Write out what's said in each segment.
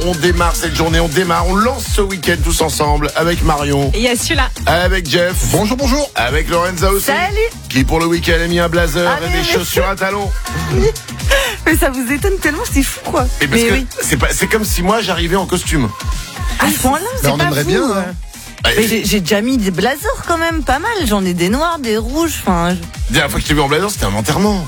On démarre cette journée, on lance ce week-end tous ensemble avec Marion. Et il y a celui-là. Avec Jeff. Bonjour. Avec Lorenza aussi. Salut. Qui pour le week-end a mis un blazer Ah, et mais des chaussures à talons. Mais ça vous étonne tellement, c'est fou quoi. Et parce Mais que oui. c'est comme si moi j'arrivais en costume. À ce point-là, Mais c'est on pas aimerait vous, bien, euh. hein. Mais j'ai déjà mis des blazers quand même, pas mal. J'en ai des noirs, des rouges. Enfin, La dernière fois que je t'ai vu en blazer, c'était un enterrement.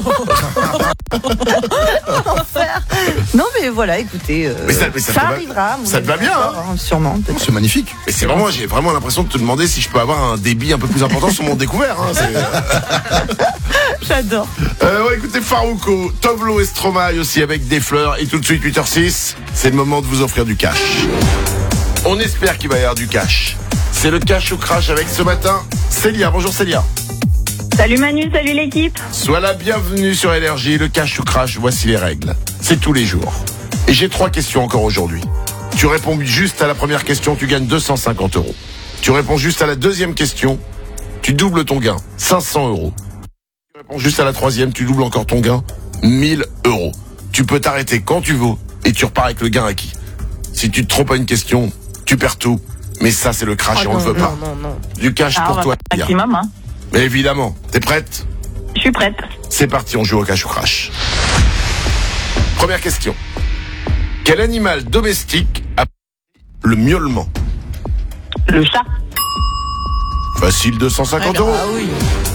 non mais voilà, écoutez, Mais ça te va- arrivera. à mon ça te va avis, bien, hein encore, sûrement. peut-être. C'est magnifique. Mais c'est vraiment, j'ai vraiment l'impression de te demander si je peux avoir un débit un peu plus important sur mon découvert. Hein. J'adore. Ouais, écoutez, Farouko, Tovlo et Stromae aussi avec des fleurs. Et tout de suite, 8h06, c'est le moment de vous offrir du cash. On espère qu'il va y avoir du cash. C'est le cash ou crash avec ce matin Célia. Bonjour Célia. Salut Manu, salut l'équipe. Sois la bienvenue sur Énergie. Le cash ou crash, voici les règles. C'est tous les jours. Et j'ai 3 questions encore aujourd'hui. Tu réponds juste à la première question, tu gagnes 250 €. Tu réponds juste à la deuxième question, tu doubles ton gain, 500 €. Tu réponds juste à la troisième, tu doubles encore ton gain, 1000 €. Tu peux t'arrêter quand tu veux et tu repars avec le gain acquis. Si tu te trompes à une question, tu perds tout. Mais ça, c'est le crash et on ne le veut pas. Non. Du cash Ah, on pour va toi. faire Célia. maximum, hein. Mais évidemment, t'es prête ? Je suis prête. C'est parti, on joue au cash ou crash. Première question. Quel animal domestique a le miaulement ? Le chat. Facile, 250 €. Ah oui.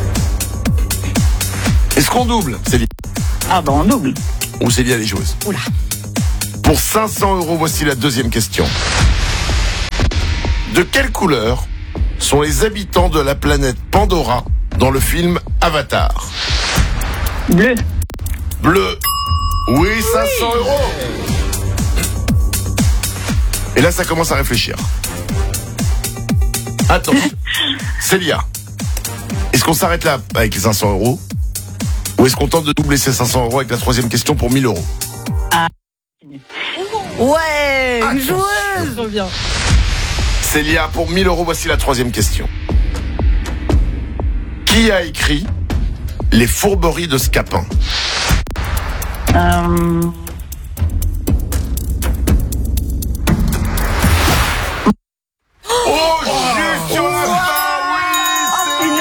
Est-ce qu'on double, Célia ? Ah bah on double. Ou Célia les joueuses ? Oula. Pour 500 €, voici la deuxième question. De quelle couleur sont les habitants de la planète Pandora dans le film Avatar ? Bleu. Bleu. Oui, 500 €. Et là, ça commence à réfléchir. Attention. Célia, est-ce qu'on s'arrête là avec les 500 € ou est-ce qu'on tente de doubler ces 500 € avec la troisième question pour 1000 €? Ouais, une Attention. joueuse. Trop bien. Célia, pour 1000 €, voici la troisième question. Qui a écrit Les fourberies de Scapin ? Oh, juste sur la fin, oui,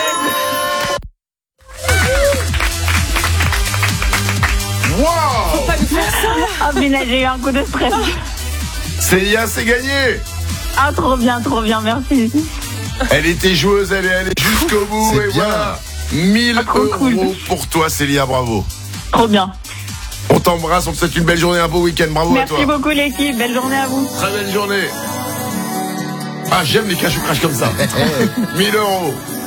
c'est... Wow. Pas nous faire ça. Ah punaise, j'ai eu un coup de stress. Célia, c'est gagné. Ah trop bien, merci. Elle était joueuse, elle est allée jusqu'au bout, C'est et bien. voilà. 1000 Ah, trop cool. € pour toi, Célia, bravo. Trop bien. On t'embrasse, on te souhaite une belle journée, un beau week-end, bravo Merci à toi. beaucoup l'équipe, belle journée à vous. Très belle journée. Ah, j'aime les cash ou crash comme ça. 1000 €.